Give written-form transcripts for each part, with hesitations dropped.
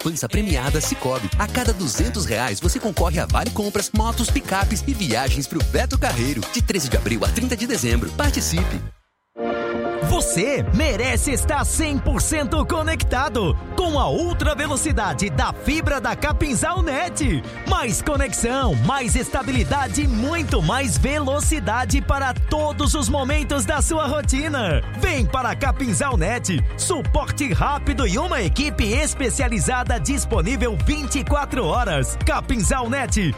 poupança premiada Sicoob. A cada R$200 você concorre a vale compras, motos, picapes e viagens pro Beto Carreiro. De 13 de abril a 30 de dezembro. Participe! Você merece estar 100% conectado com a ultra velocidade da fibra da Capinzal Net. Mais conexão, mais estabilidade e muito mais velocidade para todos os momentos da sua rotina. Vem para a Capinzal Net, suporte rápido e uma equipe especializada disponível 24 horas. Capinzal Net,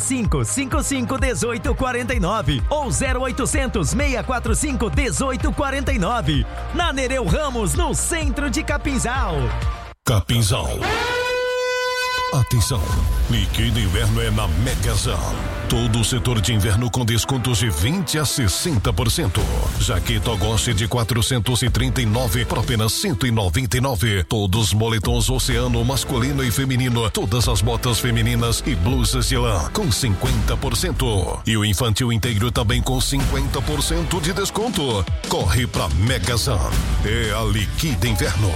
3555-1849 ou 0800-645-1849. Na Nereu Ramos, no centro de Capinzal. Capinzal. Atenção, liquida inverno é na Megazão. Todo o setor de inverno com descontos de 20% a 60%. Jaqueta Ogoste de 439 por apenas 199. Todos moletons Oceano masculino e feminino. Todas as botas femininas e blusas de lã com 50%. E o infantil inteiro também com 50% de desconto. Corre pra Megazão. É a liquida inverno.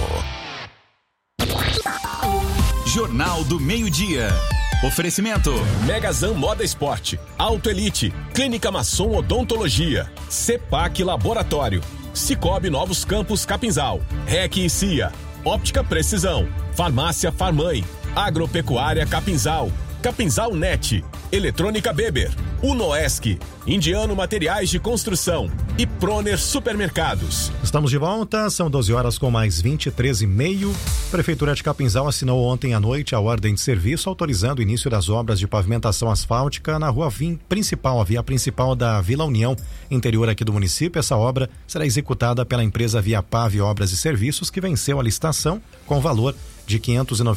Jornal do Meio-Dia. Oferecimento: Megazan Moda Esporte, Auto Elite, Clínica Masson Odontologia, Cepac Laboratório, Sicoob Novos Campos Capinzal, REC e CIA, Óptica Precisão, Farmácia Farmãe, Agropecuária Capinzal, Capinzal Net, Eletrônica Beber, Unoesc, Indiano Materiais de Construção e Proner Supermercados. Estamos de volta, são 12 horas com mais 23h30. Prefeitura de Capinzal assinou ontem à noite a ordem de serviço autorizando o início das obras de pavimentação asfáltica na rua principal, a via principal da Vila União, interior aqui do município. Essa obra será executada pela empresa Viapave Obras e Serviços, que venceu a licitação com valor de R$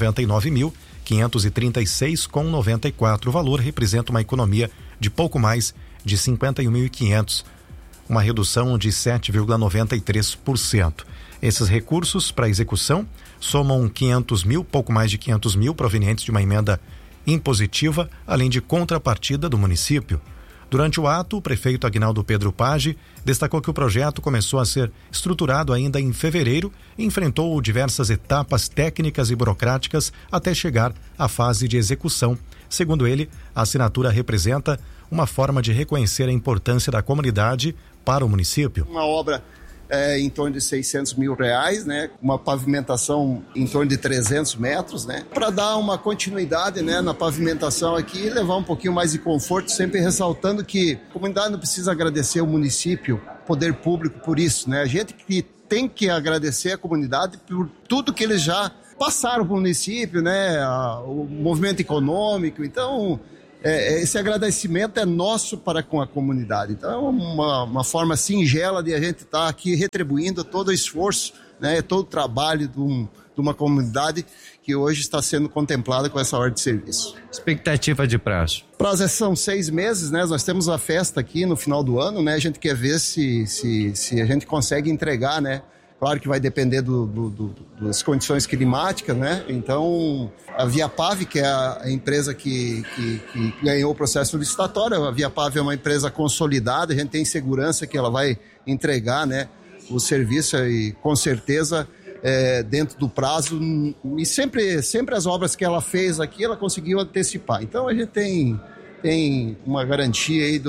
599.536,94. O valor representa uma economia de pouco mais de 51.500, uma redução de 7,93%. Esses recursos para execução somam 500 mil, pouco mais de 500 mil, provenientes de uma emenda impositiva, além de contrapartida do município. Durante o ato, o prefeito Aguinaldo Pedro Page destacou que o projeto começou a ser estruturado ainda em fevereiro e enfrentou diversas etapas técnicas e burocráticas até chegar à fase de execução. Segundo ele, a assinatura representa uma forma de reconhecer a importância da comunidade para o município. Uma obra em torno de R$600 mil, né? Uma pavimentação em torno de 300 metros, né? Para dar uma continuidade, né, na pavimentação aqui e levar um pouquinho mais de conforto, sempre ressaltando que a comunidade não precisa agradecer o município, poder público por isso, né? A gente que tem que agradecer a comunidade por tudo que eles já passaram para o município, né? O movimento econômico, então esse agradecimento é nosso para com a comunidade. Então é uma forma singela de a gente estar aqui retribuindo todo o esforço, né, todo o trabalho de uma comunidade que hoje está sendo contemplada com essa ordem de serviço. Expectativa de prazo? Prazo são 6 meses, né? Nós temos a festa aqui no final do ano, né? A gente quer ver se a gente consegue entregar, né? Claro que vai depender das condições climáticas, né? Então, a Viapave, que é a empresa que ganhou o processo licitatório, a Viapave é uma empresa consolidada, a gente tem segurança que ela vai entregar, né, o serviço e, com certeza, dentro do prazo. E sempre as obras que ela fez aqui, ela conseguiu antecipar. Então, a gente tem uma garantia aí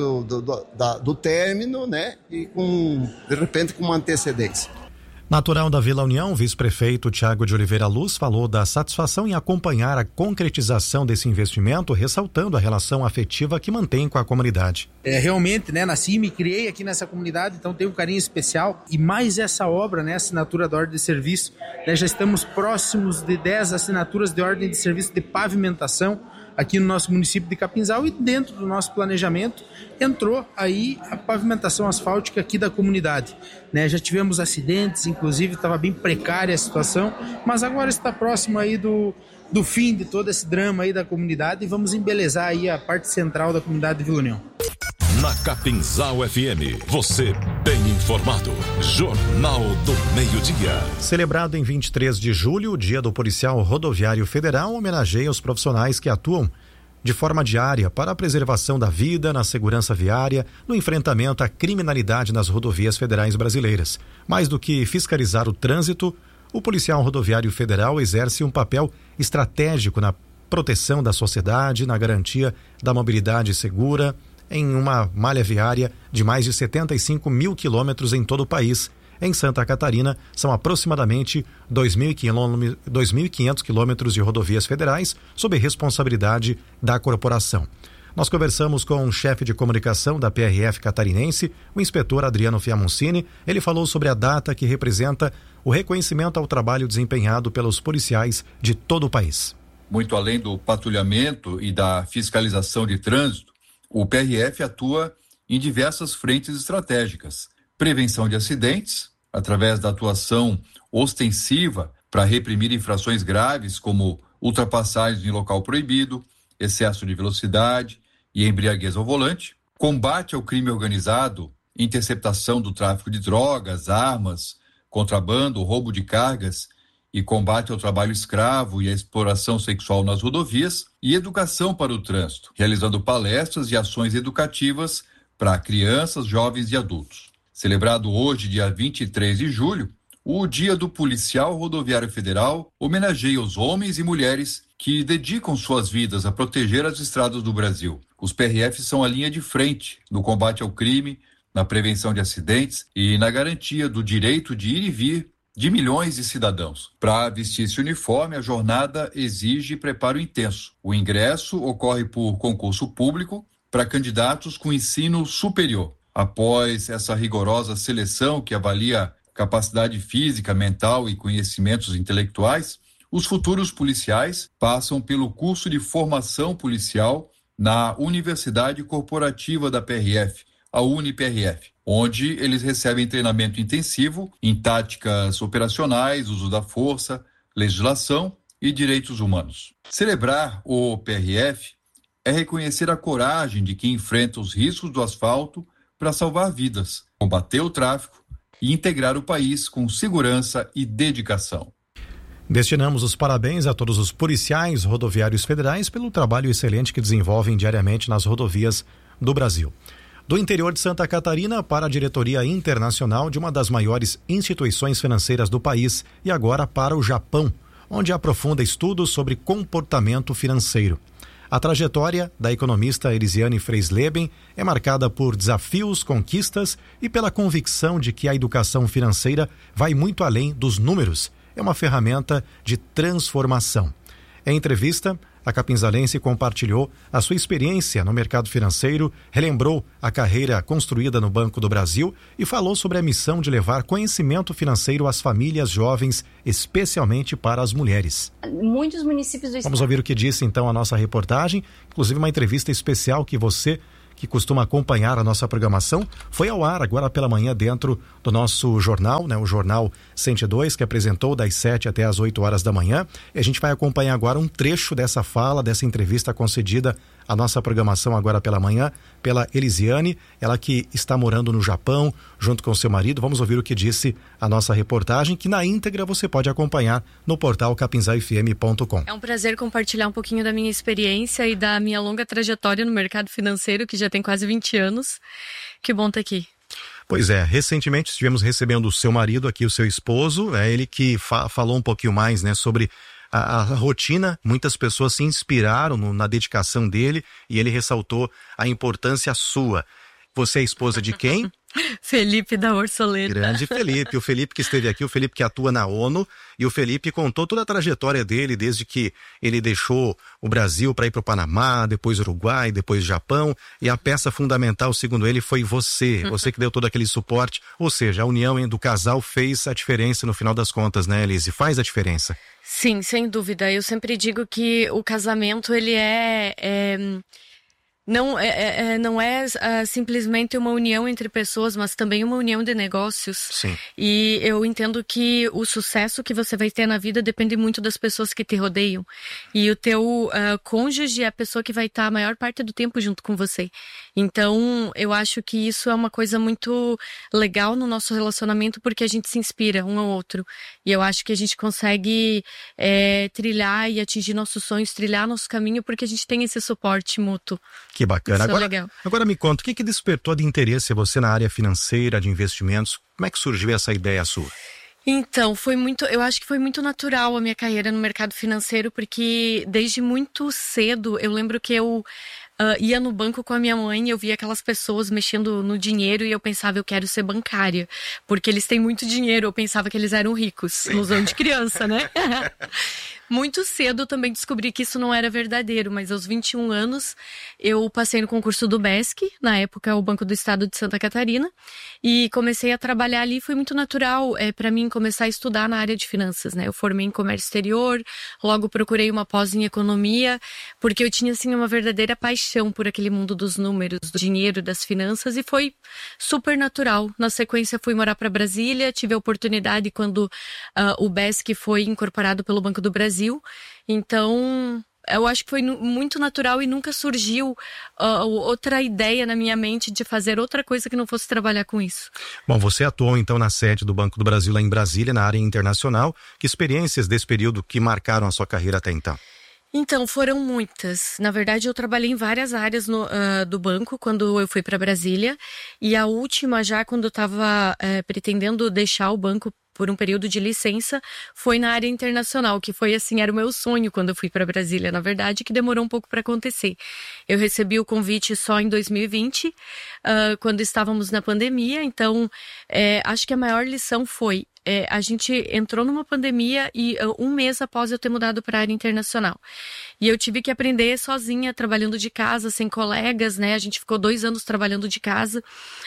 do término, né? E, de repente, com uma antecedência. Natural da Vila União, o vice-prefeito Tiago de Oliveira Luz falou da satisfação em acompanhar a concretização desse investimento, ressaltando a relação afetiva que mantém com a comunidade. Realmente, né, nasci e me criei aqui nessa comunidade, então tenho um carinho especial. E mais essa obra, né, assinatura da ordem de serviço, né, já estamos próximos de 10 assinaturas de ordem de serviço de pavimentação aqui no nosso município de Capinzal, e dentro do nosso planejamento entrou aí a pavimentação asfáltica aqui da comunidade, né? Já tivemos acidentes, inclusive estava bem precária a situação, mas agora está próximo aí do fim de todo esse drama aí da comunidade, e vamos embelezar aí a parte central da comunidade de Vila União. Na Capinzal FM, você bem informado. Jornal do Meio-Dia. Celebrado em 23 de julho, o Dia do Policial Rodoviário Federal homenageia os profissionais que atuam de forma diária para a preservação da vida, na segurança viária, no enfrentamento à criminalidade nas rodovias federais brasileiras. Mais do que fiscalizar o trânsito, O policial rodoviário federal exerce um papel estratégico na proteção da sociedade, na garantia da mobilidade segura, em uma malha viária de mais de 75 mil quilômetros em todo o país. Em Santa Catarina, são aproximadamente 2.500 quilômetros de rodovias federais sob responsabilidade da corporação. Nós conversamos com o chefe de comunicação da PRF catarinense, o inspetor Adriano Fiamoncini. Ele falou sobre a data que representa o reconhecimento ao trabalho desempenhado pelos policiais de todo o país. Muito além do patrulhamento e da fiscalização de trânsito, o PRF atua em diversas frentes estratégicas. Prevenção de acidentes, através da atuação ostensiva para reprimir infrações graves como ultrapassagens em local proibido, excesso de velocidade e embriaguez ao volante, combate ao crime organizado, interceptação do tráfico de drogas, armas, contrabando, roubo de cargas e combate ao trabalho escravo e à exploração sexual nas rodovias, e educação para o trânsito, realizando palestras e ações educativas para crianças, jovens e adultos. Celebrado hoje, dia 23 de julho, o Dia do Policial Rodoviário Federal homenageia os homens e mulheres que dedicam suas vidas a proteger as estradas do Brasil. Os PRFs são a linha de frente no combate ao crime, na prevenção de acidentes e na garantia do direito de ir e vir de milhões de cidadãos. Para vestir esse uniforme, a jornada exige preparo intenso. O ingresso ocorre por concurso público para candidatos com ensino superior. Após essa rigorosa seleção que avalia capacidade física, mental e conhecimentos intelectuais, os futuros policiais passam pelo curso de formação policial na Universidade Corporativa da PRF, a UniPRF, onde eles recebem treinamento intensivo em táticas operacionais, uso da força, legislação e direitos humanos. Celebrar o PRF é reconhecer a coragem de quem enfrenta os riscos do asfalto para salvar vidas, combater o tráfico e integrar o país com segurança e dedicação. Destinamos os parabéns a todos os policiais rodoviários federais pelo trabalho excelente que desenvolvem diariamente nas rodovias do Brasil. Do interior de Santa Catarina para a diretoria internacional de uma das maiores instituições financeiras do país e agora para o Japão, onde aprofunda estudos sobre comportamento financeiro. A trajetória da economista Elisiane Freisleben é marcada por desafios, conquistas e pela convicção de que a educação financeira vai muito além dos números. É uma ferramenta de transformação. Em entrevista, a capinzalense compartilhou a sua experiência no mercado financeiro, relembrou a carreira construída no Banco do Brasil e falou sobre a missão de levar conhecimento financeiro às famílias jovens, especialmente para as mulheres. Muitos municípios do estado. Vamos ouvir o que disse então a nossa reportagem, inclusive uma entrevista especial que você, que costuma acompanhar a nossa programação, foi ao ar agora pela manhã dentro do nosso jornal, o Jornal 102, que apresentou das 7 até as 8 horas da manhã. E a gente vai acompanhar agora um trecho dessa fala, dessa entrevista concedida à nossa programação agora pela manhã, pela Elisiane, ela que está morando no Japão, junto com seu marido. Vamos ouvir o que disse a nossa reportagem, que na íntegra você pode acompanhar no portal capinzafm.com. É um prazer compartilhar um pouquinho da minha experiência e da minha longa trajetória no mercado financeiro, que já tem quase 20 anos. Que bom estar aqui. Pois é, recentemente estivemos recebendo o seu marido aqui, o seu esposo, ele que falou um pouquinho mais, sobre a rotina. Muitas pessoas se inspiraram na dedicação dele e ele ressaltou a importância sua. Você é esposa de quem? Felipe da Orsoleta. Grande Felipe, o Felipe que esteve aqui, o Felipe que atua na ONU, e o Felipe contou toda a trajetória dele, desde que ele deixou o Brasil para ir para o Panamá, depois Uruguai, depois Japão, e a peça fundamental, segundo ele, foi você que deu todo aquele suporte, ou seja, a união do casal fez a diferença no final das contas, né, Elise? Faz a diferença. Sim, sem dúvida. Eu sempre digo que o casamento, ele não é simplesmente uma união entre pessoas, mas também uma união de negócios. Sim. E eu entendo que o sucesso que você vai ter na vida depende muito das pessoas que te rodeiam. E o teu cônjuge é a pessoa que vai estar a maior parte do tempo junto com você. Então, eu acho que isso é uma coisa muito legal no nosso relacionamento, porque a gente se inspira um ao outro. E eu acho que a gente consegue trilhar e atingir nossos sonhos, trilhar nosso caminho, porque a gente tem esse suporte mútuo. Que bacana. Legal. Agora me conta, o que despertou de interesse você na área financeira, de investimentos? Como é que surgiu essa ideia sua? Então, eu acho que foi muito natural a minha carreira no mercado financeiro, porque desde muito cedo, eu lembro que eu ia no banco com a minha mãe e eu via aquelas pessoas mexendo no dinheiro e eu pensava, eu quero ser bancária, porque eles têm muito dinheiro, eu pensava que eles eram ricos, ilusão de criança, né? Muito cedo eu também descobri que isso não era verdadeiro, mas aos 21 anos eu passei no concurso do BESC, na época o Banco do Estado de Santa Catarina, e comecei a trabalhar ali. Foi muito natural para mim começar a estudar na área de finanças, né? Eu formei em comércio exterior, logo procurei uma pós em economia, porque eu tinha assim uma verdadeira paixão por aquele mundo dos números, do dinheiro, das finanças, e foi super natural. Na sequência fui morar para Brasília, tive a oportunidade quando o BESC foi incorporado pelo Banco do Brasil. Então, eu acho que foi muito natural e nunca surgiu outra ideia na minha mente de fazer outra coisa que não fosse trabalhar com isso. Bom, você atuou então na sede do Banco do Brasil lá em Brasília, na área internacional. Que experiências desse período que marcaram a sua carreira até então? Então, foram muitas. Na verdade, eu trabalhei em várias áreas do banco quando eu fui para Brasília. E a última, já quando eu estava pretendendo deixar o banco por um período de licença, foi na área internacional, que foi assim, era o meu sonho quando eu fui para Brasília, na verdade, que demorou um pouco para acontecer. Eu recebi o convite só em 2020, quando estávamos na pandemia, então acho que a maior lição foi a gente entrou numa pandemia e um mês após eu ter mudado para a área internacional. E eu tive que aprender sozinha, trabalhando de casa, sem colegas, né? A gente ficou 2 anos trabalhando de casa.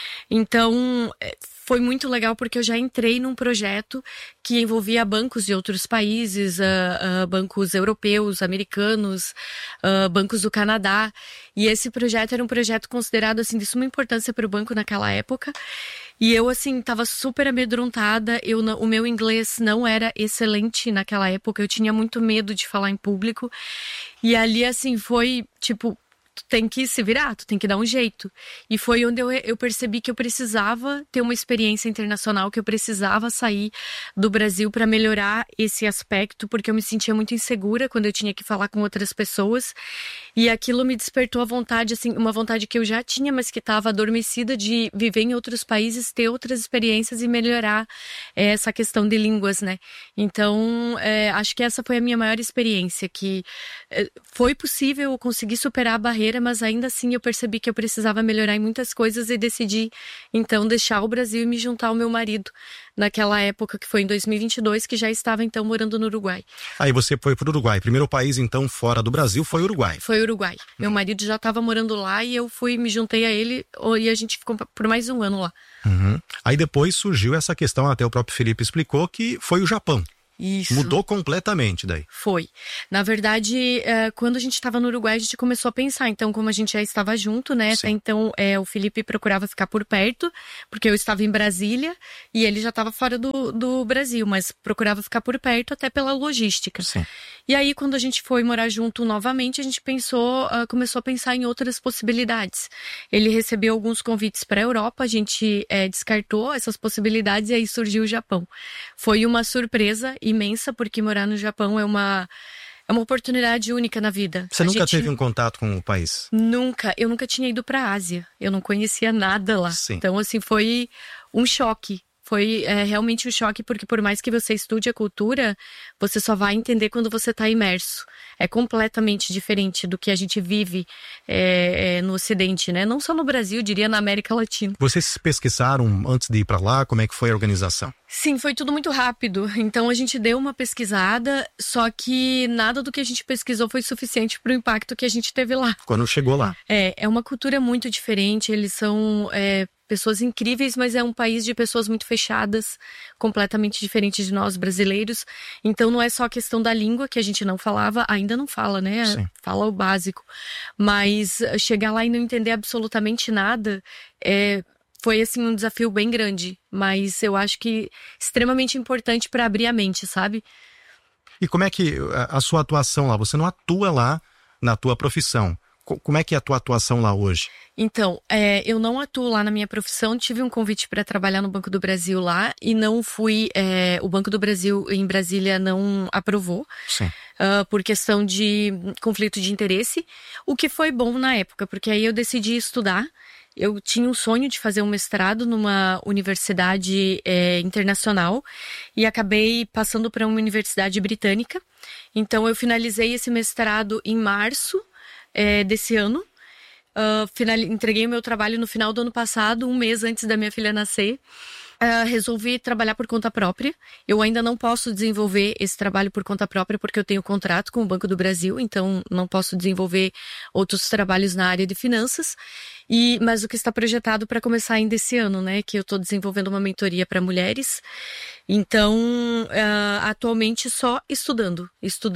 Então, foi muito legal porque eu já entrei num projeto que envolvia bancos de outros países, bancos europeus, americanos, bancos do Canadá. E esse projeto era um projeto considerado assim de suma importância para o banco naquela época. E eu, assim, tava super amedrontada, o meu inglês não era excelente naquela época, eu tinha muito medo de falar em público. E ali, assim, foi, tipo, tu tem que se virar, tu tem que dar um jeito. E foi onde eu percebi que eu precisava ter uma experiência internacional, que eu precisava sair do Brasil para melhorar esse aspecto, porque eu me sentia muito insegura quando eu tinha que falar com outras pessoas. E aquilo me despertou a vontade, assim, uma vontade que eu já tinha, mas que estava adormecida, de viver em outros países, ter outras experiências e melhorar essa questão de línguas, né? Então, acho que essa foi a minha maior experiência, que foi possível eu conseguir superar a barreira, mas ainda assim eu percebi que eu precisava melhorar em muitas coisas e decidi, então, deixar o Brasil e me juntar ao meu marido, naquela época, que foi em 2022, que já estava, então, morando no Uruguai. Aí você foi para o Uruguai. Primeiro país, então, fora do Brasil foi o Uruguai. Foi o Uruguai. Meu marido já estava morando lá e eu me juntei a ele e a gente ficou por mais um ano lá. Uhum. Aí depois surgiu essa questão, até o próprio Felipe explicou, que foi o Japão. Isso. Mudou completamente daí. Foi. Na verdade, quando a gente estava no Uruguai, a gente começou a pensar. Então, como a gente já estava junto, né? Até então, o Felipe procurava ficar por perto, porque eu estava em Brasília e ele já estava fora do Brasil, mas procurava ficar por perto até pela logística. Sim. E aí, quando a gente foi morar junto novamente, a gente começou a pensar em outras possibilidades. Ele recebeu alguns convites para a Europa, a gente descartou essas possibilidades e aí surgiu o Japão. Foi uma surpresa imensa, porque morar no Japão é uma oportunidade única na vida. Você nunca teve um contato com o país? Nunca. Eu nunca tinha ido para a Ásia. Eu não conhecia nada lá. Sim. Então, assim, foi um choque. Foi realmente um choque, porque por mais que você estude a cultura, você só vai entender quando você está imerso. É completamente diferente do que a gente vive no Ocidente, né? Não só no Brasil, diria na América Latina. Vocês pesquisaram antes de ir para lá? Como é que foi a organização? Sim, foi tudo muito rápido. Então a gente deu uma pesquisada, só que nada do que a gente pesquisou foi suficiente para o impacto que a gente teve lá. Quando chegou lá. É uma cultura muito diferente, eles são pessoas incríveis, mas é um país de pessoas muito fechadas, completamente diferente de nós brasileiros. Então não é só a questão da língua, que a gente não falava, ainda não fala, né? Sim. Fala o básico. Mas chegar lá e não entender absolutamente nada foi, assim, um desafio bem grande, mas eu acho que extremamente importante para abrir a mente, sabe? E como é que a sua atuação lá? Você não atua lá na tua profissão. Como é que é a tua atuação lá hoje? Então, eu não atuo lá na minha profissão, tive um convite para trabalhar no Banco do Brasil lá e não fui, o Banco do Brasil em Brasília não aprovou. Sim. Por questão de conflito de interesse, o que foi bom na época, porque aí eu decidi estudar Eu tinha um sonho de fazer um mestrado numa universidade internacional e acabei passando para uma universidade britânica. Então, eu finalizei esse mestrado em março desse ano. Entreguei o meu trabalho no final do ano passado, um mês antes da minha filha nascer. Resolvi trabalhar por conta própria. Eu ainda não posso desenvolver esse trabalho por conta própria porque eu tenho contrato com o Banco do Brasil, então não posso desenvolver outros trabalhos na área de finanças. Mas o que está projetado para começar ainda esse ano, né? Que eu estou desenvolvendo uma mentoria para mulheres. Então, atualmente só estudando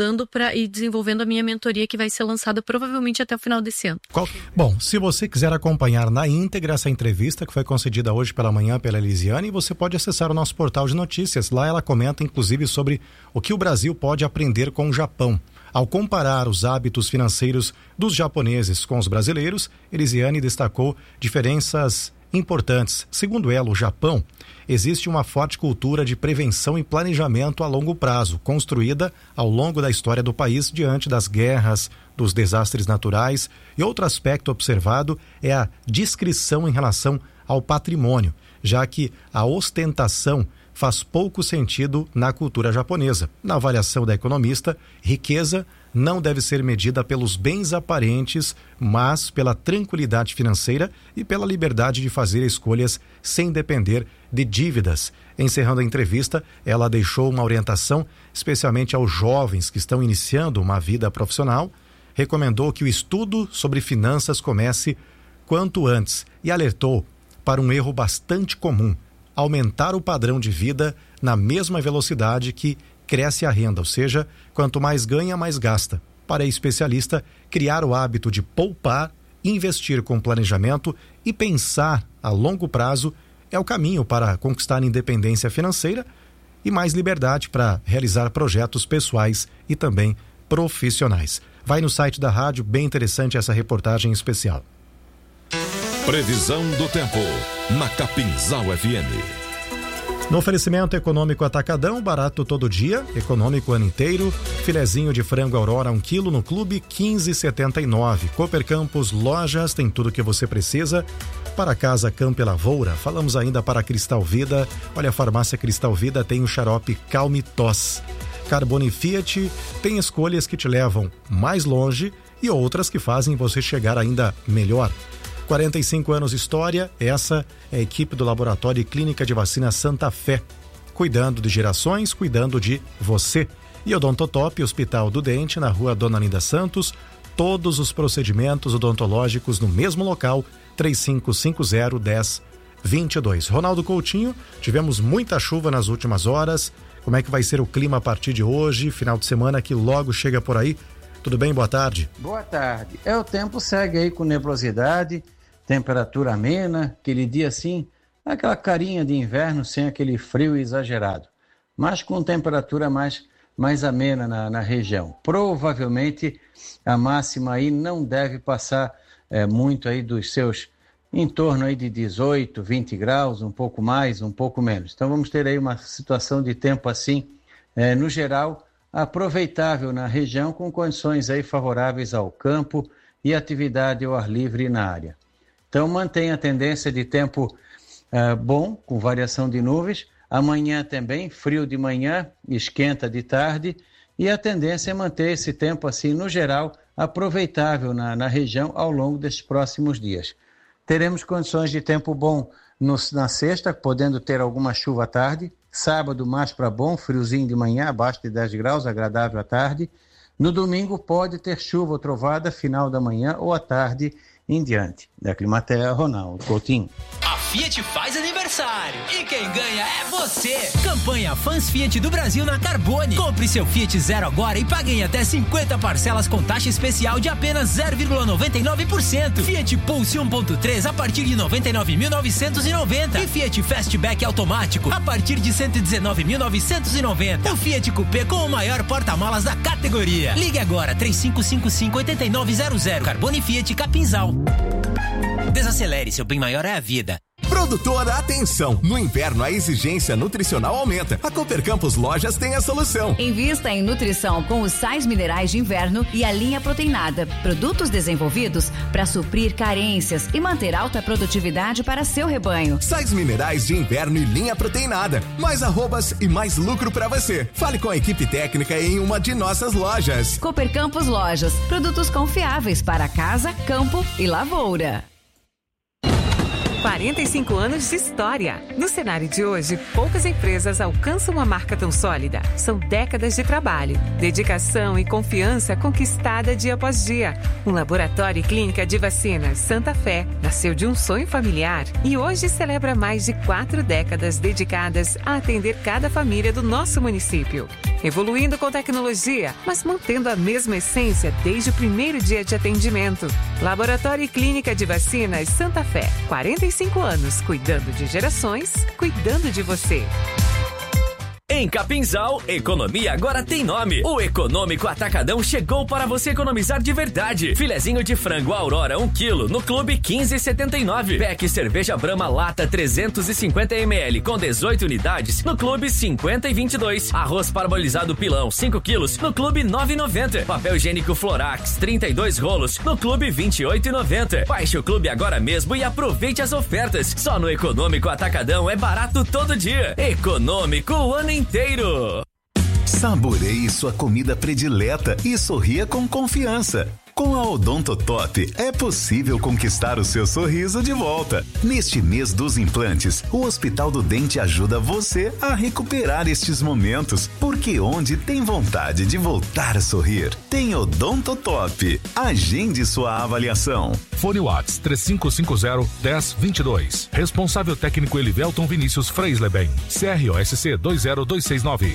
e desenvolvendo a minha mentoria, que vai ser lançada provavelmente até o final desse ano. Bom, se você quiser acompanhar na íntegra essa entrevista que foi concedida hoje pela manhã pela Elisiane, você pode acessar o nosso portal de notícias. Lá ela comenta inclusive sobre o que o Brasil pode aprender com o Japão. Ao comparar os hábitos financeiros dos japoneses com os brasileiros, Elisiane destacou diferenças importantes. Segundo ela, o Japão, existe uma forte cultura de prevenção e planejamento a longo prazo, construída ao longo da história do país diante das guerras, dos desastres naturais. E outro aspecto observado é a discrição em relação ao patrimônio, já que a ostentação faz pouco sentido na cultura japonesa. Na avaliação da economista, riqueza não deve ser medida pelos bens aparentes, mas pela tranquilidade financeira e pela liberdade de fazer escolhas sem depender de dívidas. Encerrando a entrevista, ela deixou uma orientação especialmente aos jovens que estão iniciando uma vida profissional, recomendou que o estudo sobre finanças comece quanto antes e alertou para um erro bastante comum: aumentar o padrão de vida na mesma velocidade que cresce a renda, ou seja, quanto mais ganha, mais gasta. Para a especialista, criar o hábito de poupar, investir com planejamento e pensar a longo prazo é o caminho para conquistar independência financeira e mais liberdade para realizar projetos pessoais e também profissionais. Vai no site da rádio, bem interessante essa reportagem especial. Previsão do tempo na Capinzal FM. No oferecimento Econômico Atacadão, barato todo dia, econômico o ano inteiro. Filezinho de frango Aurora 1 kg no Clube 15,79. Cooper Campos Lojas, tem tudo que você precisa para casa, campo e lavoura. Falamos ainda para Cristal Vida. Olha, a farmácia Cristal Vida tem o xarope Calme Tosse. Carbone Fiat tem escolhas que te levam mais longe e outras que fazem você chegar ainda melhor. 45 anos de história, essa é a equipe do Laboratório e Clínica de Vacina Santa Fé, cuidando de gerações, cuidando de você. E Odontotop, Hospital do Dente, na rua Dona Linda Santos, todos os procedimentos odontológicos no mesmo local, 3550-1022. Ronaldo Coutinho, tivemos muita chuva nas últimas horas, como é que vai ser o clima a partir de hoje, final de semana que logo chega por aí? Tudo bem? Boa tarde. Boa tarde. O tempo segue aí com nebulosidade, temperatura amena, aquele dia assim, aquela carinha de inverno sem aquele frio exagerado, mas com temperatura mais amena na região. Provavelmente a máxima aí não deve passar muito aí dos seus, em torno aí de 18, 20 graus, um pouco mais, um pouco menos. Então vamos ter aí uma situação de tempo assim, no geral, aproveitável na região, com condições aí favoráveis ao campo e atividade ao ar livre na área. Então mantém a tendência de tempo bom, com variação de nuvens. Amanhã também, frio de manhã, esquenta de tarde, e a tendência é manter esse tempo assim, no geral, aproveitável na região ao longo desses próximos dias. Teremos condições de tempo bom na sexta, podendo ter alguma chuva à tarde. Sábado mais para bom, friozinho de manhã, abaixo de 10 graus, agradável à tarde. No domingo pode ter chuva ou trovada, final da manhã ou à tarde em diante. Da Climatea, Ronaldo Coutinho. A Fiat faz aniversário e quem ganha é você! Campanha Fãs Fiat do Brasil na Carbone. Compre seu Fiat Zero agora e pague em até 50 parcelas com taxa especial de apenas 0,99%. Fiat Pulse 1.3 a partir de 99.990 e Fiat Fastback automático a partir de 119.990. O Fiat Coupé com o maior porta-malas da categoria. Ligue agora 3555-8900. Carbone Fiat Capinzal. Desacelere, seu bem maior é a vida. Produtor, atenção! No inverno a exigência nutricional aumenta. A Cooper Campos Lojas tem a solução. Invista em nutrição com os sais minerais de inverno e a linha proteinada. Produtos desenvolvidos para suprir carências e manter alta produtividade para seu rebanho. Sais minerais de inverno e linha proteinada. Mais arrobas e mais lucro para você. Fale com a equipe técnica em uma de nossas lojas. Cooper Campos Lojas. Produtos confiáveis para casa, campo e lavoura. 45 anos de história. No cenário de hoje, poucas empresas alcançam uma marca tão sólida. São décadas de trabalho, dedicação e confiança conquistada dia após dia. Um laboratório e clínica de vacinas Santa Fé nasceu de um sonho familiar e hoje celebra mais de 4 décadas dedicadas a atender cada família do nosso município. Evoluindo com tecnologia, mas mantendo a mesma essência desde o primeiro dia de atendimento. Laboratório e Clínica de Vacinas Santa Fé. 45 anos, cuidando de gerações, cuidando de você. Em Capinzal, economia agora tem nome. O Econômico Atacadão chegou para você economizar de verdade. Filezinho de frango Aurora 1 kg no Clube 15,79. Pack cerveja Brahma lata 350 ml com 18 unidades no Clube 50,22. Arroz parabolizado pilão 5 kg no Clube 9,90. Papel higiênico Florax 32 rolos no Clube 28,90. Baixe o Clube agora mesmo e aproveite as ofertas. Só no Econômico Atacadão é barato todo dia. Econômico o ano inteiro. Saboreie sua comida predileta e sorria com confiança. Com a Odontotop é possível conquistar o seu sorriso de volta. Neste mês dos implantes, o Hospital do Dente ajuda você a recuperar estes momentos, porque onde tem vontade de voltar a sorrir, tem Odontotop. Agende sua avaliação. Fone Whats 3550-1022. Responsável técnico Elivelton Vinícius Freisleben. CROSC 20269.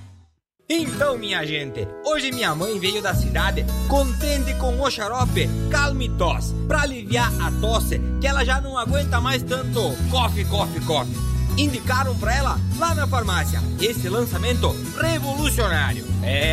Então, minha gente, hoje minha mãe veio da cidade contente com o xarope Calme Tosse, pra aliviar a tosse que ela já não aguenta mais tanto coffee. Indicaram pra ela lá na farmácia esse lançamento revolucionário.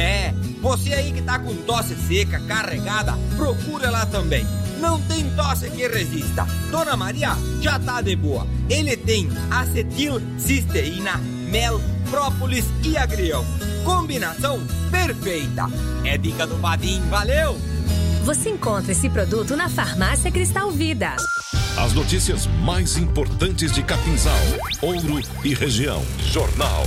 Você aí que tá com tosse seca, carregada, procura lá também. Não tem tosse que resista. Dona Maria já tá de boa. Ele tem acetilcisteína, mel, própolis e agrião. Combinação perfeita. É dica do Vadim, valeu! Você encontra esse produto na Farmácia Cristal Vida. As notícias mais importantes de Capinzal, Ouro e região. Jornal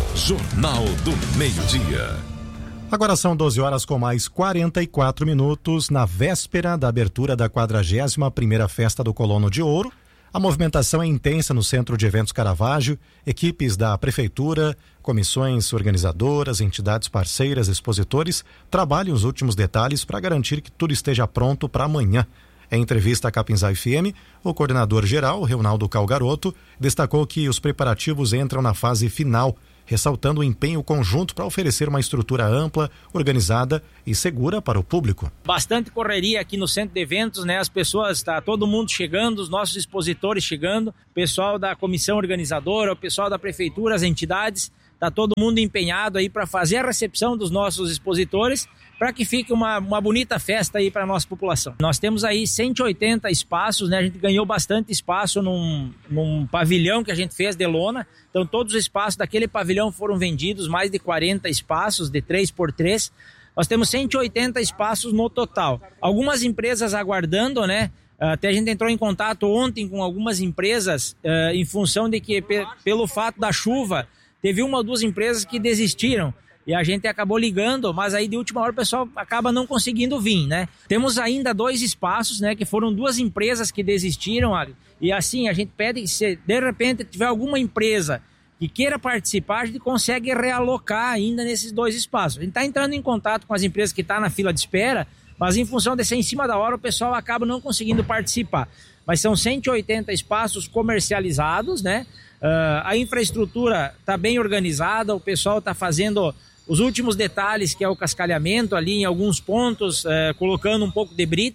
do Meio-Dia. Agora são 12 horas com mais 44 minutos, na véspera da abertura da 41ª Festa do Colono de Ouro. A movimentação é intensa no Centro de Eventos Caravaggio. Equipes da Prefeitura, comissões organizadoras, entidades parceiras, expositores trabalham os últimos detalhes para garantir que tudo esteja pronto para amanhã. Em entrevista à Capinzal FM, o coordenador-geral, Reunaldo Calgaroto, destacou que os preparativos entram na fase final, ressaltando o empenho conjunto para oferecer uma estrutura ampla, organizada e segura para o público. Bastante correria aqui no centro de eventos, né? As pessoas, todo mundo chegando, os nossos expositores chegando, o pessoal da comissão organizadora, o pessoal da prefeitura, as entidades, todo mundo empenhado aí para fazer a recepção dos nossos expositores, para que fique uma bonita festa aí para a nossa população. Nós temos aí 180 espaços, né? A gente ganhou bastante espaço num pavilhão que a gente fez de lona. Então todos os espaços daquele pavilhão foram vendidos, mais de 40 espaços de 3x3. Nós temos 180 espaços no total. Algumas empresas aguardando, né? Até a gente entrou em contato ontem com algumas empresas em função de que pelo fato da chuva, teve 1 ou 2 empresas que desistiram. E a gente acabou ligando, mas aí de última hora o pessoal acaba não conseguindo vir, né? Temos ainda 2 espaços, né? Que foram 2 empresas que desistiram, ali. E assim, a gente pede que se de repente tiver alguma empresa que queira participar, a gente consegue realocar ainda nesses 2 espaços. A gente está entrando em contato com as empresas que estão na fila de espera, mas em função de ser em cima da hora, o pessoal acaba não conseguindo participar. Mas são 180 espaços comercializados, né? A infraestrutura está bem organizada, o pessoal está fazendo os últimos detalhes, que é o cascalhamento ali em alguns pontos, colocando um pouco de brita,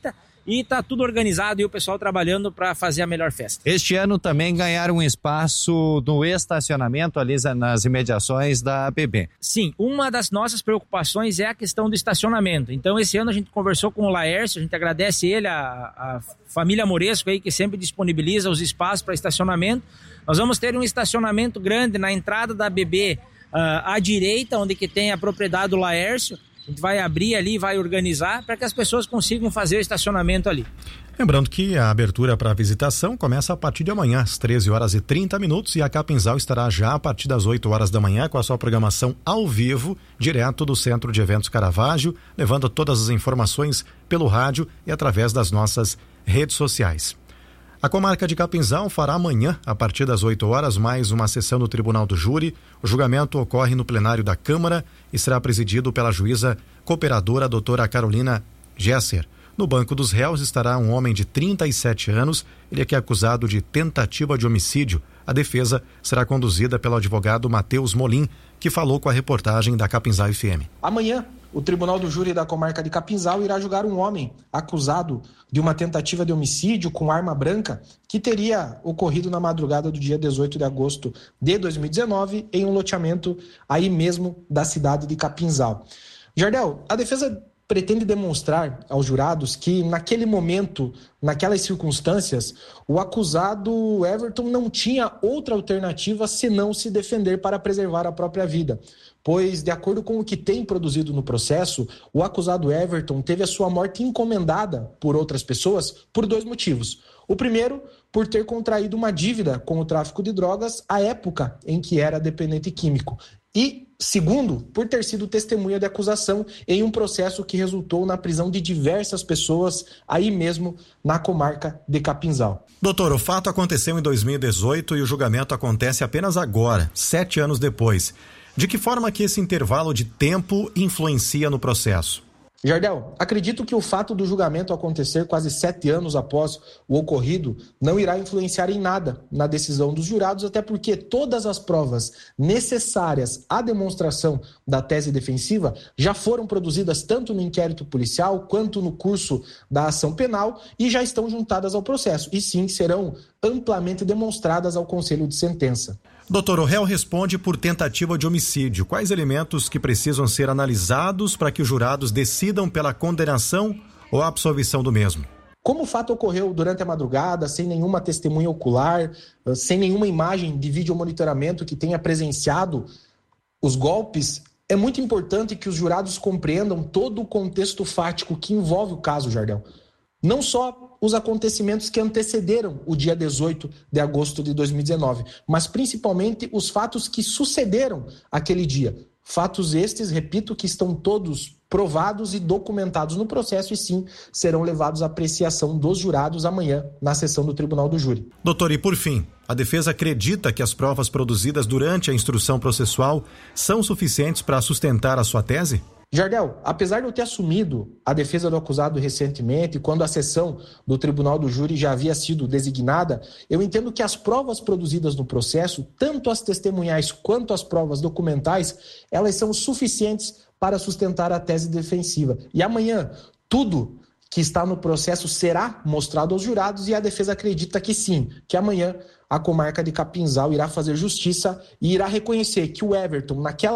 e tá tudo organizado e o pessoal trabalhando para fazer a melhor festa. Este ano também ganharam um espaço no estacionamento ali nas imediações da ABB. Sim, uma das nossas preocupações é a questão do estacionamento. Então esse ano a gente conversou com o Laércio, a gente agradece ele, a família Moresco aí que sempre disponibiliza os espaços para estacionamento. Nós vamos ter um estacionamento grande na entrada da ABB à direita, onde que tem a propriedade do Laércio. A gente vai abrir ali, vai organizar para que as pessoas consigam fazer o estacionamento ali. Lembrando que a abertura para a visitação começa a partir de amanhã, às 13h30, e a Capinzal estará já a partir das 8 horas da manhã com a sua programação ao vivo, direto do Centro de Eventos Caravaggio, levando todas as informações pelo rádio e através das nossas redes sociais. A comarca de Capinzal fará amanhã, a partir das 8 horas, mais uma sessão do Tribunal do Júri. O julgamento ocorre no plenário da Câmara e será presidido pela juíza cooperadora doutora Carolina Gesser. No banco dos réus estará um homem de 37 anos, ele é que é acusado de tentativa de homicídio. A defesa será conduzida pelo advogado Matheus Molim, que falou com a reportagem da Capinzal FM. Amanhã, o Tribunal do Júri da comarca de Capinzal irá julgar um homem acusado de uma tentativa de homicídio com arma branca que teria ocorrido na madrugada do dia 18 de agosto de 2019 em um loteamento aí mesmo da cidade de Capinzal. Jardel, a defesa pretende demonstrar aos jurados que naquele momento, naquelas circunstâncias, o acusado Everton não tinha outra alternativa senão se defender para preservar a própria vida. Pois, de acordo com o que tem produzido no processo, o acusado Everton teve a sua morte encomendada por outras pessoas por 2 motivos. O primeiro, por ter contraído uma dívida com o tráfico de drogas à época em que era dependente químico. E, segundo, por ter sido testemunha de acusação em um processo que resultou na prisão de diversas pessoas aí mesmo na comarca de Capinzal. Doutor, o fato aconteceu em 2018 e o julgamento acontece apenas agora, 7 anos depois. De que forma que esse intervalo de tempo influencia no processo? Jardel, acredito que o fato do julgamento acontecer quase 7 anos após o ocorrido não irá influenciar em nada na decisão dos jurados, até porque todas as provas necessárias à demonstração da tese defensiva já foram produzidas tanto no inquérito policial quanto no curso da ação penal e já estão juntadas ao processo, e sim serão amplamente demonstradas ao conselho de sentença. Doutor, o réu responde por tentativa de homicídio. Quais elementos que precisam ser analisados para que os jurados decidam pela condenação ou absolvição do mesmo? Como o fato ocorreu durante a madrugada, sem nenhuma testemunha ocular, sem nenhuma imagem de videomonitoramento que tenha presenciado os golpes, é muito importante que os jurados compreendam todo o contexto fático que envolve o caso, Jardel. Não só os acontecimentos que antecederam o dia 18 de agosto de 2019, mas principalmente os fatos que sucederam aquele dia. Fatos estes, repito, que estão todos provados e documentados no processo e sim serão levados à apreciação dos jurados amanhã na sessão do Tribunal do Júri. Doutor, e por fim, a defesa acredita que as provas produzidas durante a instrução processual são suficientes para sustentar a sua tese? Jardel, apesar de eu ter assumido a defesa do acusado recentemente, quando a sessão do Tribunal do Júri já havia sido designada, eu entendo que as provas produzidas no processo, tanto as testemunhais quanto as provas documentais, elas são suficientes para sustentar a tese defensiva. E amanhã, tudo que está no processo será mostrado aos jurados e a defesa acredita que sim, que amanhã a comarca de Capinzal irá fazer justiça e irá reconhecer que o Everton, naquela